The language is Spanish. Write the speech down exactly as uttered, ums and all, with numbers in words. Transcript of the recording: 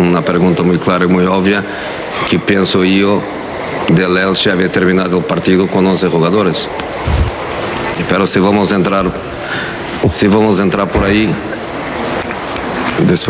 una pregunta muy clara y muy obvia, que pienso yo del Elche había terminado el partido con once jugadores. Pero si vamos a entrar, si vamos a entrar por ahí, después